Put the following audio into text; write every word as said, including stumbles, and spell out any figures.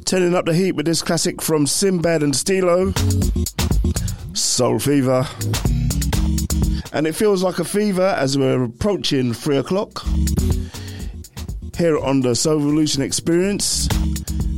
Turning up the heat with this classic from Sinbad and Stilo, Soul Fever. And it feels like a fever as we're approaching three o'clock here on the Soul Evolution Experience.